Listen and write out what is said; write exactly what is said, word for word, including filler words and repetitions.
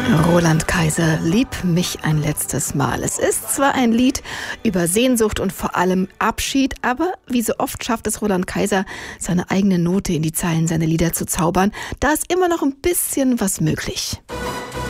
Roland Kaiser, lieb mich ein letztes Mal. Es ist zwar ein Lied über Sehnsucht und vor allem Abschied, aber wie so oft schafft es Roland Kaiser, seine eigene Note in die Zeilen seiner Lieder zu zaubern. Da ist immer noch ein bisschen was möglich.